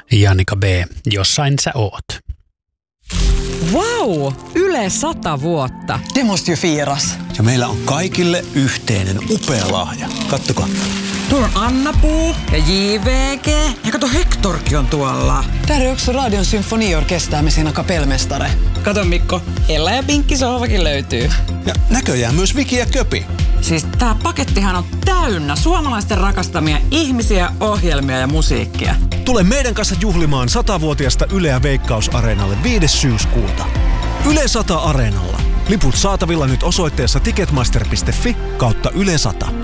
Jannika B. Jossain sä oot. Vau! Yle 100 vuotta. Det måste ju firas. Ja meillä on kaikille yhteinen upea lahja. Kattokaa. Tuolla on Anna-Puu ja JVG. Ja kato, Hektorkin on tuolla. Där är också Radion symfoniorkester med sina kapellmästare. Kato Mikko, Ella ja Pinkki sohvakin löytyy. Ja näköjään myös Viki ja Köpi. Siis tää pakettihan on täynnä suomalaisten rakastamia ihmisiä, ohjelmia ja musiikkia. Tule meidän kanssa juhlimaan 100-vuotiasta Yleä Veikkaus-areenalle 5. syyskuuta. Yle 100 Areenalla. Liput saatavilla nyt osoitteessa ticketmaster.fi/Yle 100.